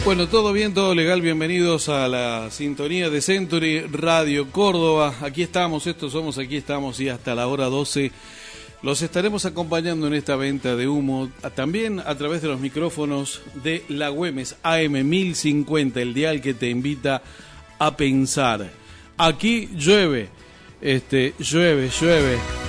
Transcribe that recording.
Bueno, todo bien, todo legal, bienvenidos a la sintonía de Century Radio Córdoba. Aquí estamos, aquí estamos y hasta la hora 12 los estaremos acompañando en esta venta de humo, también a través de los micrófonos de La Güemes AM 1050, el dial que te invita a pensar. Aquí llueve, llueve.